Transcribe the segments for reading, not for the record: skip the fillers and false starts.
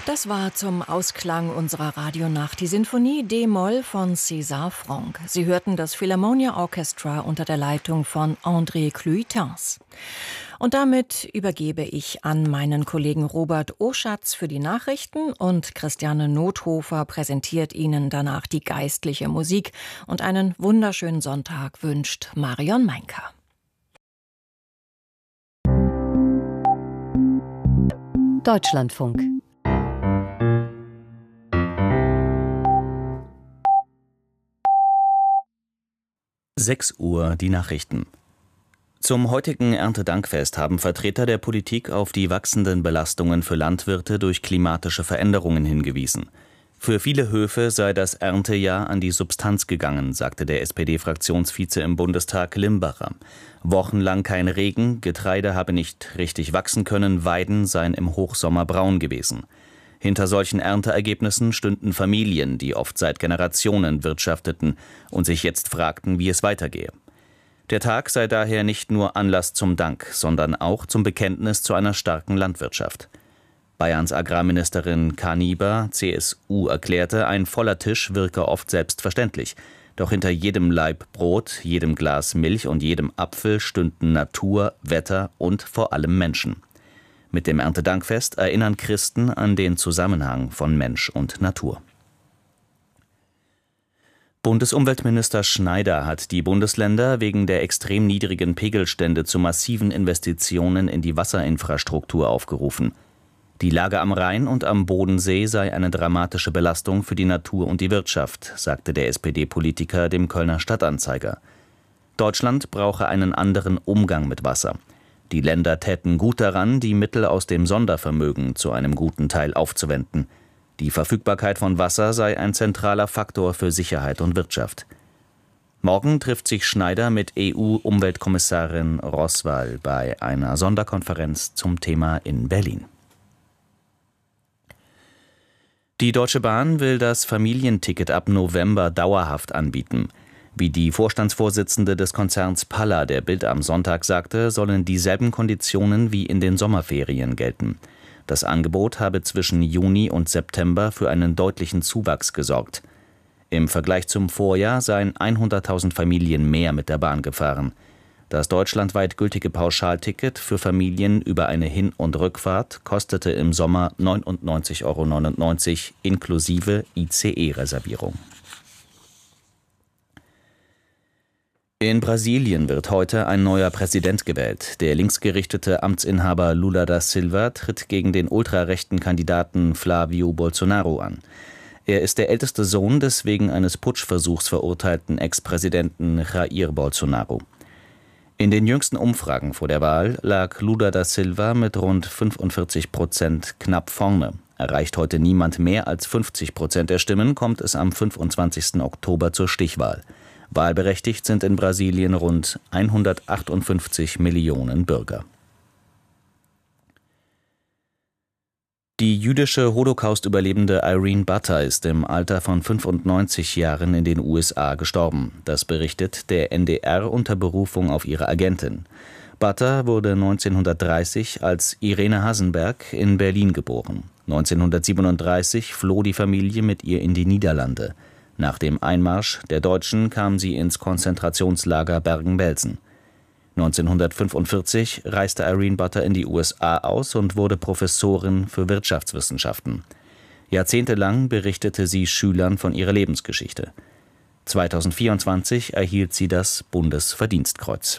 Das war zum Ausklang unserer Radionacht die Sinfonie D-Moll von César Franck. Sie hörten das Philharmonia Orchestra unter der Leitung von André Cluytens. Und damit übergebe ich an meinen Kollegen Robert Oschatz für die Nachrichten und Christiane Nothofer präsentiert Ihnen danach die geistliche Musik. Und einen wunderschönen Sonntag wünscht Marion Meinker. Deutschlandfunk. Uhr die Nachrichten. Zum heutigen Erntedankfest haben Vertreter der Politik auf die wachsenden Belastungen für Landwirte durch klimatische Veränderungen hingewiesen. Für viele Höfe sei das Erntejahr an die Substanz gegangen, sagte der SPD-Fraktionsvize im Bundestag Limbacher. Wochenlang kein Regen, Getreide habe nicht richtig wachsen können, Weiden seien im Hochsommer braun gewesen. Hinter solchen Ernteergebnissen stünden Familien, die oft seit Generationen wirtschafteten und sich jetzt fragten, wie es weitergehe. Der Tag sei daher nicht nur Anlass zum Dank, sondern auch zum Bekenntnis zu einer starken Landwirtschaft. Bayerns Agrarministerin Kaniber, CSU, erklärte, ein voller Tisch wirke oft selbstverständlich. Doch hinter jedem Laib Brot, jedem Glas Milch und jedem Apfel stünden Natur, Wetter und vor allem Menschen. Mit dem Erntedankfest erinnern Christen an den Zusammenhang von Mensch und Natur. Bundesumweltminister Schneider hat die Bundesländer wegen der extrem niedrigen Pegelstände zu massiven Investitionen in die Wasserinfrastruktur aufgerufen. Die Lage am Rhein und am Bodensee sei eine dramatische Belastung für die Natur und die Wirtschaft, sagte der SPD-Politiker dem Kölner Stadtanzeiger. Deutschland brauche einen anderen Umgang mit Wasser. Die Länder täten gut daran, die Mittel aus dem Sondervermögen zu einem guten Teil aufzuwenden. Die Verfügbarkeit von Wasser sei ein zentraler Faktor für Sicherheit und Wirtschaft. Morgen trifft sich Schneider mit EU-Umweltkommissarin Roswal bei einer Sonderkonferenz zum Thema in Berlin. Die Deutsche Bahn will das Familienticket ab November dauerhaft anbieten. Wie die Vorstandsvorsitzende des Konzerns Palla der Bild am Sonntag sagte, sollen dieselben Konditionen wie in den Sommerferien gelten. Das Angebot habe zwischen Juni und September für einen deutlichen Zuwachs gesorgt. Im Vergleich zum Vorjahr seien 100.000 Familien mehr mit der Bahn gefahren. Das deutschlandweit gültige Pauschalticket für Familien über eine Hin- und Rückfahrt kostete im Sommer 99,99 € inklusive ICE-Reservierung. In Brasilien wird heute ein neuer Präsident gewählt. Der linksgerichtete Amtsinhaber Lula da Silva tritt gegen den ultrarechten Kandidaten Flávio Bolsonaro an. Er ist der älteste Sohn des wegen eines Putschversuchs verurteilten Ex-Präsidenten Jair Bolsonaro. In den jüngsten Umfragen vor der Wahl lag Lula da Silva mit rund 45% knapp vorne. Erreicht heute niemand mehr als 50% der Stimmen, kommt es am 25. Oktober zur Stichwahl. Wahlberechtigt sind in Brasilien rund 158 Millionen Bürger. Die jüdische Holocaust-Überlebende Irene Butter ist im Alter von 95 Jahren in den USA gestorben. Das berichtet der NDR unter Berufung auf ihre Agentin. Butter wurde 1930 als Irene Hasenberg in Berlin geboren. 1937 floh die Familie mit ihr in die Niederlande. Nach dem Einmarsch der Deutschen kam sie ins Konzentrationslager Bergen-Belsen. 1945 reiste Irene Butter in die USA aus und wurde Professorin für Wirtschaftswissenschaften. Jahrzehntelang berichtete sie Schülern von ihrer Lebensgeschichte. 2024 erhielt sie das Bundesverdienstkreuz.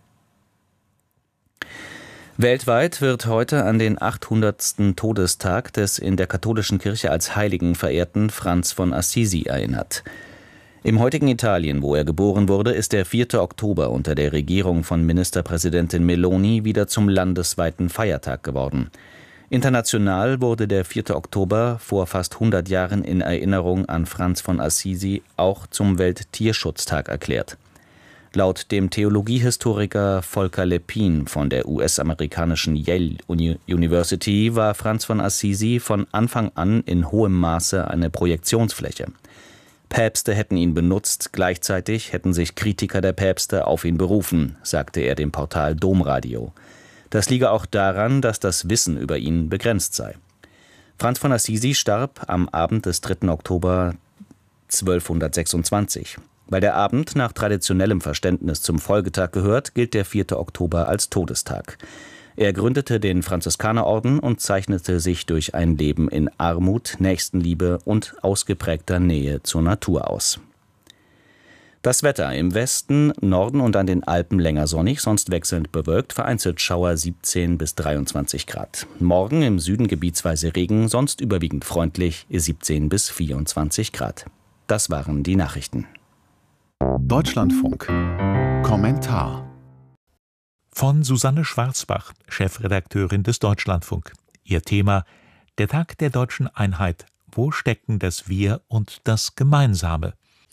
Weltweit wird heute an den 800. Todestag des in der katholischen Kirche als Heiligen verehrten Franz von Assisi erinnert. Im heutigen Italien, wo er geboren wurde, ist der 4. Oktober unter der Regierung von Ministerpräsidentin Meloni wieder zum landesweiten Feiertag geworden. International wurde der 4. Oktober vor fast 100 Jahren in Erinnerung an Franz von Assisi auch zum Welttierschutztag erklärt. Laut dem Theologiehistoriker Volker Lepin von der US-amerikanischen Yale University war Franz von Assisi von Anfang an in hohem Maße eine Projektionsfläche. Päpste hätten ihn benutzt, gleichzeitig hätten sich Kritiker der Päpste auf ihn berufen, sagte er dem Portal Domradio. Das liege auch daran, dass das Wissen über ihn begrenzt sei. Franz von Assisi starb am Abend des 3. Oktober 1226. Weil der Abend nach traditionellem Verständnis zum Folgetag gehört, gilt der 4. Oktober als Todestag. Er gründete den Franziskanerorden und zeichnete sich durch ein Leben in Armut, Nächstenliebe und ausgeprägter Nähe zur Natur aus. Das Wetter: im Westen, Norden und an den Alpen länger sonnig, sonst wechselnd bewölkt, vereinzelt Schauer 17 bis 23 Grad. Morgen im Süden gebietsweise Regen, sonst überwiegend freundlich 17 bis 24 Grad. Das waren die Nachrichten. Deutschlandfunk. Kommentar von Susanne Schwarzbach, Chefredakteurin des Deutschlandfunk. Ihr Thema: Der Tag der deutschen Einheit. Wo stecken das Wir und das Gemeinsame?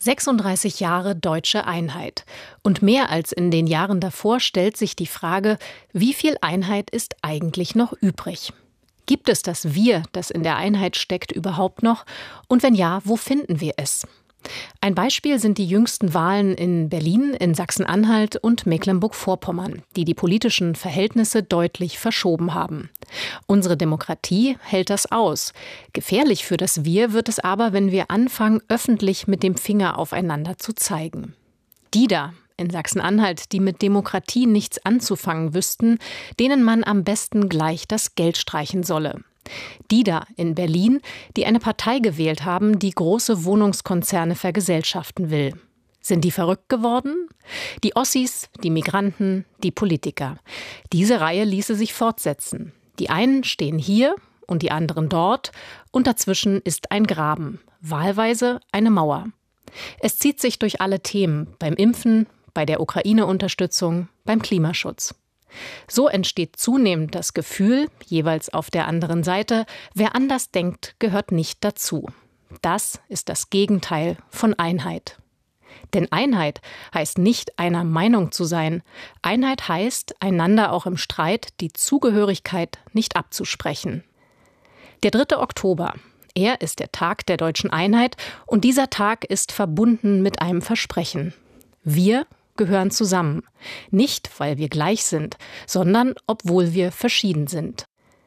36 Jahre deutsche Einheit. Und mehr als in den Jahren davor stellt sich die Frage, wie viel Einheit ist eigentlich noch übrig? Gibt es das Wir, das in der Einheit steckt, überhaupt noch? Und wenn ja, wo finden wir es? Ein Beispiel sind die jüngsten Wahlen in Berlin, in Sachsen-Anhalt und Mecklenburg-Vorpommern, die die politischen Verhältnisse deutlich verschoben haben. Unsere Demokratie hält das aus. Gefährlich für das Wir wird es aber, wenn wir anfangen, öffentlich mit dem Finger aufeinander zu zeigen. Die da in Sachsen-Anhalt, die mit Demokratie nichts anzufangen wüssten, denen man am besten gleich das Geld streichen solle. Die da in Berlin, die eine Partei gewählt haben, die große Wohnungskonzerne vergesellschaften will. Sind die verrückt geworden? Die Ossis, die Migranten, die Politiker. Diese Reihe ließe sich fortsetzen. Die einen stehen hier und die anderen dort und dazwischen ist ein Graben, wahlweise eine Mauer. Es zieht sich durch alle Themen, beim Impfen, bei der Ukraine-Unterstützung, beim Klimaschutz. So entsteht zunehmend das Gefühl, jeweils auf der anderen Seite, wer anders denkt, gehört nicht dazu. Das ist das Gegenteil von Einheit. Denn Einheit heißt nicht, einer Meinung zu sein. Einheit heißt, einander auch im Streit die Zugehörigkeit nicht abzusprechen. Der 3. Oktober, er ist der Tag der deutschen Einheit und dieser Tag ist verbunden mit einem Versprechen. Wir gehören zusammen. Nicht, weil wir gleich sind, sondern obwohl wir verschieden sind.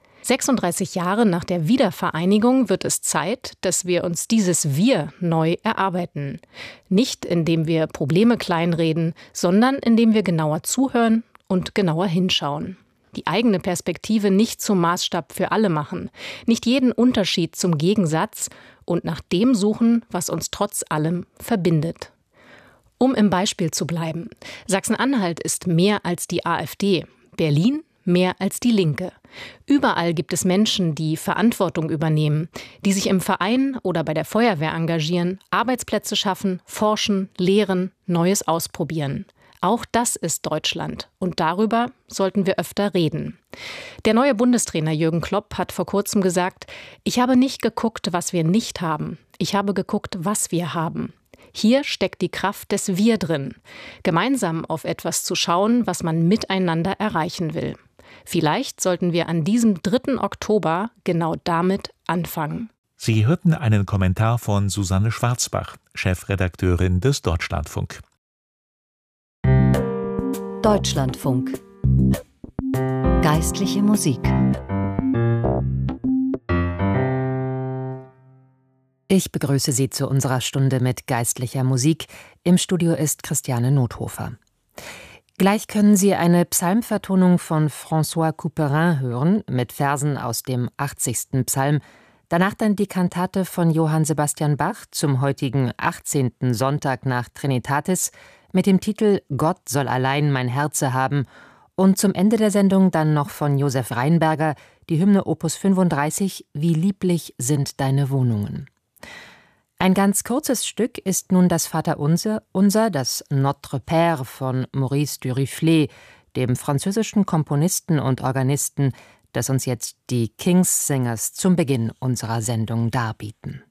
36 Jahre nach der Wiedervereinigung wird es Zeit, dass wir uns dieses Wir neu erarbeiten. Nicht, indem wir Probleme kleinreden, sondern indem wir genauer zuhören und genauer hinschauen. Die eigene Perspektive nicht zum Maßstab für alle machen, nicht jeden Unterschied zum Gegensatz und nach dem suchen, was uns trotz allem verbindet. Um im Beispiel zu bleiben: Sachsen-Anhalt ist mehr als die AfD, Berlin mehr als die Linke. Überall gibt es Menschen, die Verantwortung übernehmen, die sich im Verein oder bei der Feuerwehr engagieren, Arbeitsplätze schaffen, forschen, lehren, Neues ausprobieren. Auch das ist Deutschland und darüber sollten wir öfter reden. Der neue Bundestrainer Jürgen Klopp hat vor kurzem gesagt: Ich habe nicht geguckt, was wir nicht haben. Ich habe geguckt, was wir haben. Hier steckt die Kraft des Wir drin, gemeinsam auf etwas zu schauen, was man miteinander erreichen will. Vielleicht sollten wir an diesem 3. Oktober genau damit anfangen. Sie hörten einen Kommentar von Susanne Schwarzbach, Chefredakteurin des Deutschlandfunk. Deutschlandfunk. Geistliche Musik. Ich begrüße Sie zu unserer Stunde mit geistlicher Musik. Im Studio ist Christiane Nothofer. Gleich können Sie eine Psalmvertonung von François Couperin hören, mit Versen aus dem 80. Psalm. Danach dann die Kantate von Johann Sebastian Bach zum heutigen 18. Sonntag nach Trinitatis mit dem Titel »Gott soll allein mein Herze haben« und zum Ende der Sendung dann noch von Josef Rheinberger die Hymne Opus 35 »Wie lieblich sind deine Wohnungen«. Ein ganz kurzes Stück ist nun das Vaterunser, das Notre Père von Maurice Duruflé, dem französischen Komponisten und Organisten, das uns jetzt die King's Singers zum Beginn unserer Sendung darbieten.